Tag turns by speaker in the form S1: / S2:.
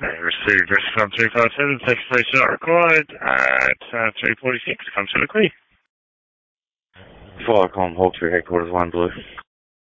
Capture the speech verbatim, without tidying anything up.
S1: Uh, received Rescom three five seven, take place not required at uh, three forty-six, come to the Queen.
S2: Falcon, Hawk three, headquarters, one blue.